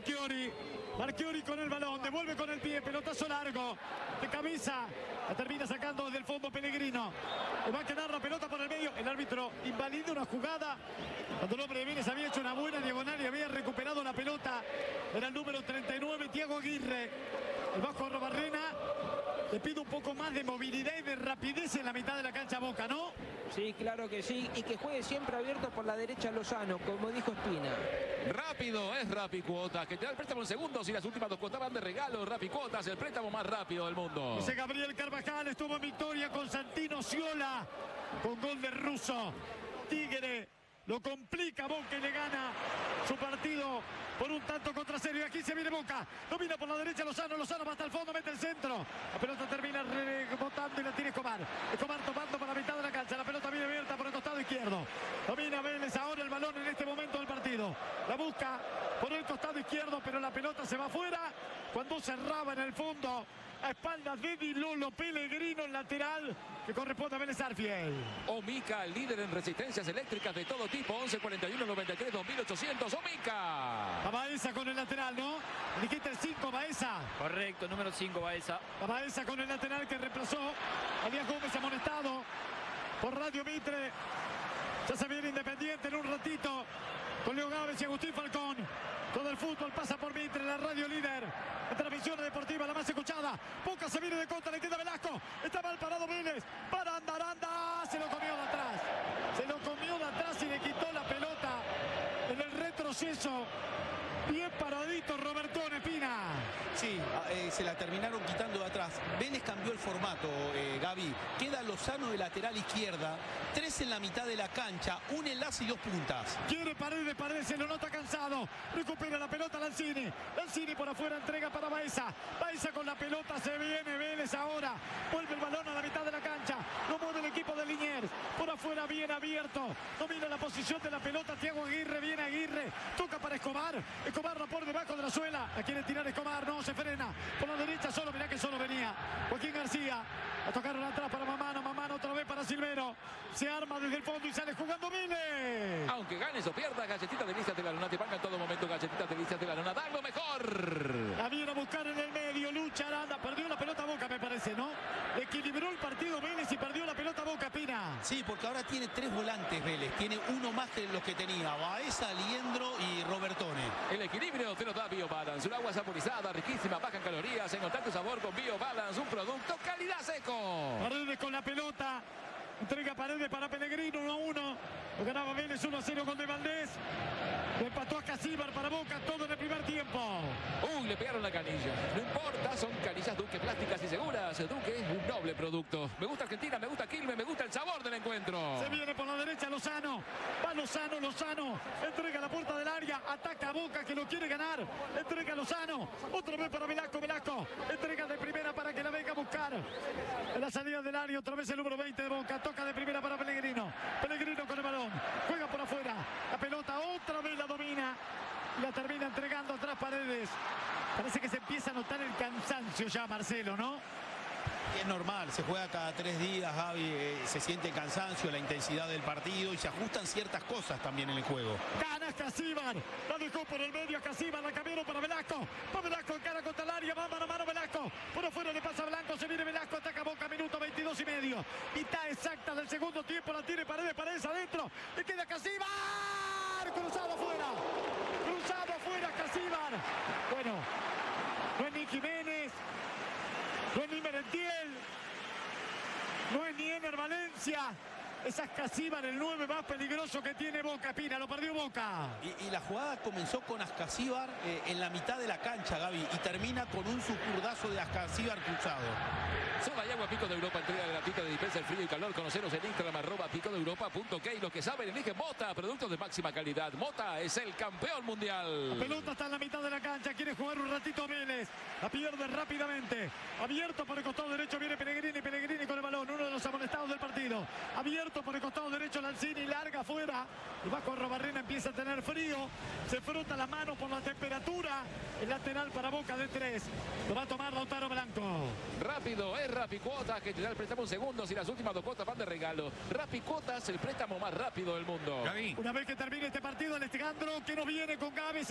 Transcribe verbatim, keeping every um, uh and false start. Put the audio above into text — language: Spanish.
Marchiori. Marchiori con el balón, devuelve con el pie, pelotazo largo, de cabeza, la termina sacando desde el fondo Pellegrino. Le va a quedar la pelota por el medio, el árbitro invalida una jugada. Cuando el hombre de Vélez había hecho una buena diagonal y había recuperado la pelota, era el número treinta y nueve, Thiago Aguirre. El bajo Arrobarrena le pide un poco más de movilidad y de rapidez en la mitad de la cancha Boca, ¿no? Sí, claro que sí, y que juegue siempre abierto por la derecha Lozano, como dijo Espina. Rápido es Rapi Cuotas, que te da el préstamo en segundos y las últimas dos cuotas van de regalo. Rapi Cuotas, el préstamo más rápido del mundo. José Gabriel Carvajal estuvo en victoria con Santino Sciola, con gol de Russo. Tigre lo complica Boca y le gana su partido por un tanto contra serio. Aquí se viene Boca, domina por la derecha Lozano, Lozano va hasta el fondo, mete el centro, la pelota termina rebotando y la tiene Escobar. Escobar tomando por la mitad de la cancha, la pelota viene abierta por el costado izquierdo, domina Vélez ahora el balón en este momento del partido, la busca por el costado izquierdo, pero la pelota se va afuera cuando cerraba en el fondo a espaldas de Di Lolo Pellegrino, el lateral que corresponde a Vélez Arfiel. Omica, líder en resistencias eléctricas de todo tipo, once cuarenta y uno noventa y tres dos mil ochocientos. Omica. A Baeza con el lateral, ¿no? Dijiste el cinco, Baeza. Correcto, número cinco, Baeza. A Baeza con el lateral que reemplazó a Díaz Gómez, amonestado por Radio Mitre. Ya se viene Independiente en un ratito con Leo Gávez y Agustín Falcón. Todo el fútbol pasa por Mitre, la radio líder en transmisión deportiva, la más escuchada. Boca se viene de contra, le queda Velasco. Está mal parado Vélez. Para Andaranda. Se lo comió de atrás. Se lo comió de atrás y le quitó la pelota en el retroceso. Bien paradito Robertón Espina. Sí, eh, se la terminaron quitando de atrás. Vélez cambió el formato, eh, Gaby. Queda Lozano de lateral izquierda, tres en la mitad de la cancha, un enlace y dos puntas. Quiere Paredes, Paredes se lo nota cansado. Recupera la pelota Lanzini. Lanzini por afuera, entrega para Baeza. Baeza con la pelota, se viene Vélez ahora. Vuelve el balón a la mitad de la cancha. Lo mueve el equipo de Liniers. Por afuera bien abierto. Domina la posición de la pelota Thiago Aguirre, viene Aguirre. Toca para Escobar. Escobar no por debajo de la suela. La quiere tirar Escobar, no, se frena. Por la derecha solo, mirá que solo venía Joaquín García. La tocaron atrás para Mamano, Mamano otra vez para Silvero. Se arma desde el fondo y sale jugando Vélez. Aunque ganes o pierdas, Galletitas Delicias de la Luna te paga en todo momento. Galletitas Delicias de la Luna, da lo mejor. La viene a buscar en el medio, lucha Aranda, perdió la pelota Boca me parece, ¿no? Equilibró el partido Vélez y perdió la pelota Boca, Pina. Sí, porque ahora tiene tres volantes Vélez, tiene uno más que los que tenía, Baeza, Liendro y Robertone. El equilibrio te lo da BioBalance, un agua saborizada, riquísima, baja en calorías, encontrar tu sabor con BioBalance, un producto calidad seco. Paredes con la pelota. Entrega Paredes para Pellegrino, uno a uno. Lo ganaba Vélez uno a cero con De Valdés. Lo empató a Casíbar para Boca, todo en el primer tiempo. Uy, le pegaron la canilla. No importa, son canillas Duque plásticas y seguras. Duque es un noble producto. Me gusta Argentina, me gusta Quilmes, me gusta el sabor del encuentro. Se viene por la derecha Lozano. Va Lozano, Lozano. Entrega la puerta del área. Ataca a Boca que lo quiere ganar. Entrega a Lozano. Otra vez para Velasco, Velasco. Entrega de primera para que la venga a buscar. En la salida del área, otra vez el número veinte de Boca. Toca de primera para Pellegrino. Pellegrino con el balón. Juega por afuera. La pelota otra vez la domina. Y la termina entregando atrás Paredes. Parece que se empieza a notar el cansancio ya, Marcelo, ¿no? Es normal, se juega cada tres días, Gaby, eh, se siente el cansancio, la intensidad del partido y se ajustan ciertas cosas también en el juego. Gana Casíbar, la dejó por el medio a Casíbar, la cambiaron para Velasco, para Velasco en cara contra el área, va mano a mano Velasco, por afuera le pasa a Blanco, se viene Velasco, ataca Boca, minuto veintidós y medio, mitad exacta del segundo tiempo, la tiene Paredes, Paredes adentro, le queda Casíbar, cruzado afuera, cruzado afuera Casíbar, bueno, no es ni Jiménez, no es ni Merentiel, no es ni Ener Valencia. Es Ascasíbar el nueve más peligroso que tiene Boca, Pina, lo perdió Boca. Y, y la jugada comenzó con Ascasíbar eh, en la mitad de la cancha, Gaby, y termina con un sucurdazo de Ascasíbar cruzado. Soda y agua Pico de Europa, entrega gratuita de dispensa el frío y calor. Conoceros en Instagram, arroba pico de europa punto k. Los que saben, eligen Mota, productos de máxima calidad. Mota es el campeón mundial. La pelota está en la mitad de la cancha, quiere jugar un ratito Vélez. La pierde rápidamente. Abierto por el costado derecho viene Pellegrini, Pellegrini con el balón, uno de los amonestados del partido. Abierto por el costado derecho Lanzini, larga afuera. El Vasco Arrobarrena empieza a tener frío. Se frota la mano por la temperatura. El lateral para Boca de tres. Lo va a tomar Lautaro Blanco. Rápido, es Rapi Cuotas que te da el préstamo en segundos y las últimas dos cuotas van de regalo. Rapi Cuotas, el préstamo más rápido del mundo. Una vez que termine este partido, Alejandro que nos viene con Gávez.